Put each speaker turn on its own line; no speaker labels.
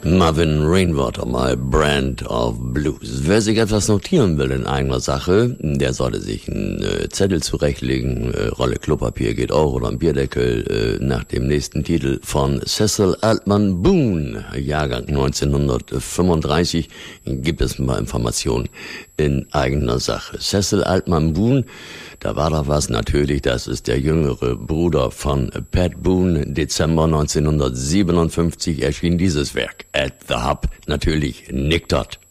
Marvin Rainwater, My Brand of Blues. Wer sich etwas notieren will in eigener Sache, der sollte sich einen Zettel zurechtlegen, Rolle Klopapier geht auch, oder ein Bierdeckel, nach dem nächsten Titel von Cecil Altman Boone, Jahrgang 1935, gibt es ein paar Informationen in eigener Sache. Cecil Altman Boone, da war doch was, natürlich, das ist der jüngere Bruder von Pat Boone. Dezember 1957 erschien dieses Werk, At the Hub, natürlich Nick Todd.